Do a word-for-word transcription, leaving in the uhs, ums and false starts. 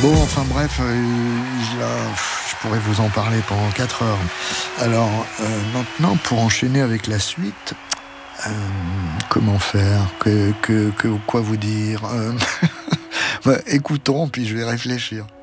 Bon, enfin bref, euh, il a, je pourrais vous en parler pendant quatre heures. Alors, euh, maintenant, pour enchaîner avec la suite, euh, comment faire que, que, que, quoi vous dire euh, bah, écoutons, puis je vais réfléchir.